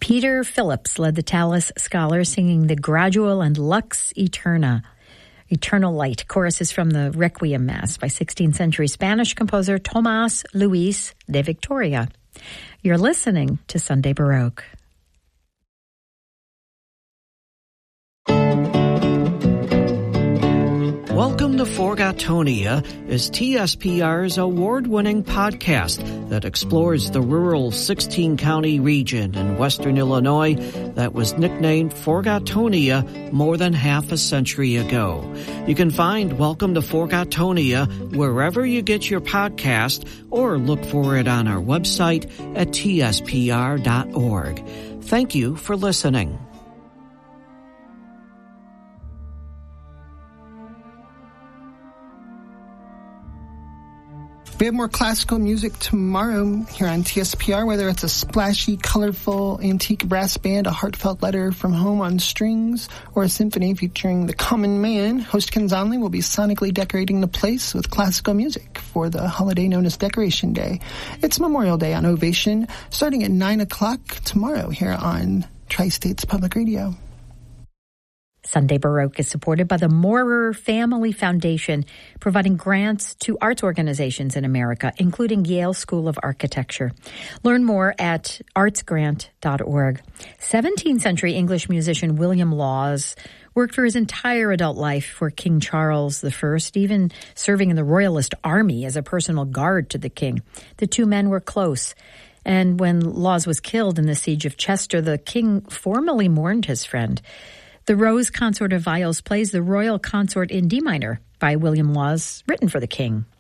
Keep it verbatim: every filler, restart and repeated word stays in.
Peter Phillips led the Tallis Scholars singing the Gradual and Lux Eterna, Eternal Light. Chorus is from the Requiem Mass by sixteenth century Spanish composer Tomás Luis de Victoria. You're listening to Sunday Baroque. Welcome to Forgotonia is T S P R's award-winning podcast that explores the rural sixteen-county region in western Illinois that was nicknamed Forgotonia more than half a century ago. You can find Welcome to Forgotonia wherever you get your podcast or look for it on our website at T S P R dot org. Thank you for listening. We have more classical music tomorrow here on T S P R, whether it's a splashy, colorful, antique brass band, a heartfelt letter from home on strings, or a symphony featuring the common man. Host Ken Zonley will be sonically decorating the place with classical music for the holiday known as Decoration Day. It's Memorial Day on Ovation, starting at nine o'clock tomorrow here on Tri-States Public Radio. Sunday Baroque is supported by the Moorer Family Foundation, providing grants to arts organizations in America, including Yale School of Architecture. Learn more at arts grant dot org. seventeenth century English musician William Laws worked for his entire adult life for King Charles the First, even serving in the Royalist Army as a personal guard to the king. The two men were close. And when Laws was killed in the siege of Chester, the king formally mourned his friend. The Rose Consort of Viols plays the Royal Consort in D minor by William Laws, written for the king.